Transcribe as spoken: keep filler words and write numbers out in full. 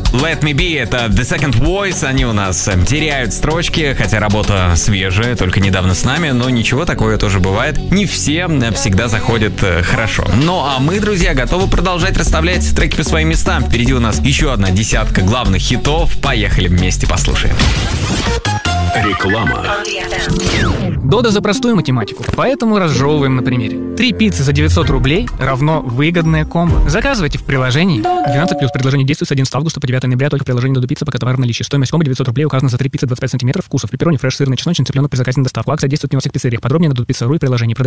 Let Me Be — это The Second Voice. Они у нас теряют строчки, хотя работа свежая, только недавно с нами, но ничего, такое тоже бывает. Не все всегда заходят хорошо. Ну а мы, друзья, готовы продолжать расставлять треки по своим местам. Впереди у нас еще одна десятка главных хитов. Поехали вместе послушаем. Реклама. Додо за простую математику, поэтому разжевываем на примере. Три пиццы за девятьсот рублей равно выгодное комбо. Заказывайте в приложении. двенадцать плюс предложение действует с одиннадцатого августа по девятое ноября только в приложении Додо Пицца, пока товар в наличии. Стоимость комбо девятьсот рублей указана за три пиццы двадцать пять сантиметров вкусов. Пепперони, фреш, сырный, чесночный, цыпленок при заказе на доставку. Акция действует в нескольких пиццериях. Подробнее на додо пицца точка ру и приложении.